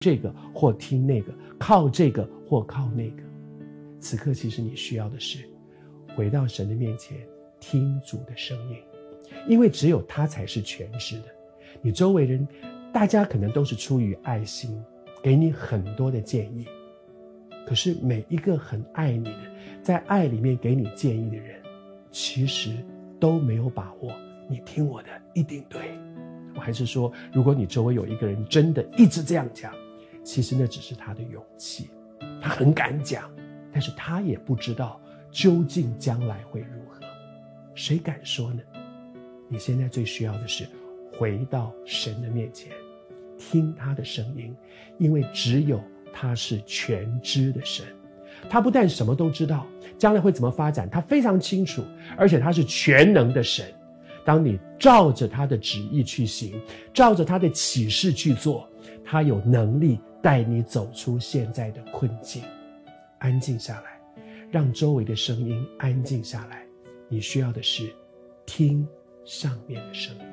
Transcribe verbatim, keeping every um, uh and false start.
这个或听那个，靠这个或靠那个。此刻其实你需要的是回到神的面前，听主的声音，因为只有他才是全知的。你周围人大家可能都是出于爱心，给你很多的建议，可是每一个很爱你的，在爱里面给你建议的人，其实都没有把握你听我的一定对。我还是说，如果你周围有一个人真的一直这样讲，其实那只是他的勇气，他很敢讲，但是他也不知道究竟将来会如何。谁敢说呢？你现在最需要的是回到神的面前，听他的声音，因为只有他是全知的神。他不但什么都知道，将来会怎么发展他非常清楚，而且他是全能的神。当你照着他的旨意去行，照着他的启示去做，他有能力带你走出现在的困境。安静下来，让周围的声音安静下来，你需要的是听上面的声音。